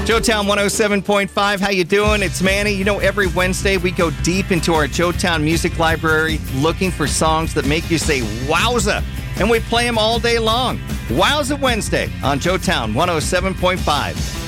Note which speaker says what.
Speaker 1: Joetown 107.5, how you doing? It's Manny. You know, every Wednesday we go deep into our Joetown music library looking for songs that make you say, wowza, and we play them all day long. Wowza Wednesday on Joetown 107.5.